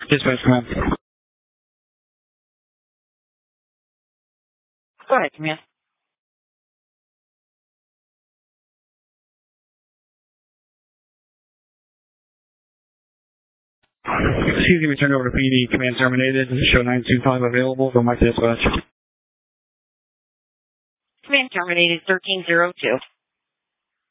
Dispatch command. Go ahead, command. Excuse me, turned over to PD. Command terminated. Show 925 available. Go back to dispatch. Command terminated 1302.